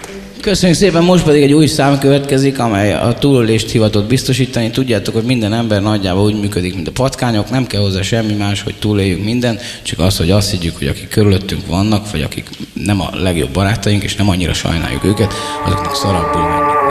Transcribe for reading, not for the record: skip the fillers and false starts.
Köszönjük szépen, most pedig egy új szám következik, amely a túlélést hivatott biztosítani. Tudjátok, hogy minden ember nagyjából úgy működik, mint a patkányok, nem kell hozzá semmi más, hogy túléljünk minden, csak az, hogy azt higgyük, hogy akik körülöttünk vannak, vagy akik nem a legjobb barátaink, és nem annyira sajnáljuk őket, azoknak szarabbul